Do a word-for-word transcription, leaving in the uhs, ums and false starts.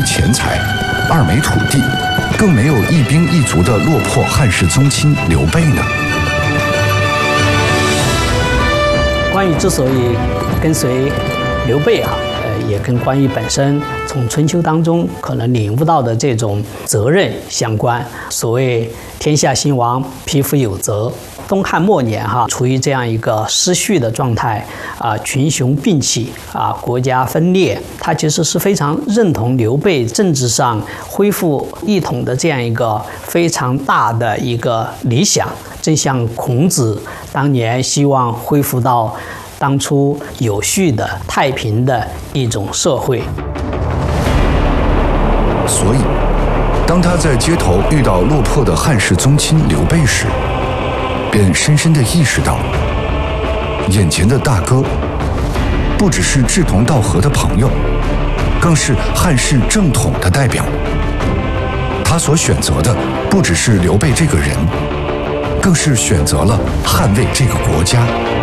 钱财，二没土地，更没有一兵一卒的落魄汉室宗亲刘备呢？ 关羽之所以跟随刘备啊，呃，也跟关羽本身从春秋当中可能领悟到的这种责任相关。所谓天下兴亡，匹夫有责。东汉末年哈，处于这样一个失序的状态啊，群雄并起啊，国家分裂。他其实是非常认同刘备政治上恢复一统的这样一个非常大的一个理想，正像孔子当年希望恢复到当初有序的太平的一种社会。 所以，当他在街头遇到落魄的汉室宗亲刘备时，便深深地意识到，眼前的大哥不只是志同道合的朋友，更是汉室正统的代表。他所选择的不只是刘备这个人，更是选择了捍卫这个国家。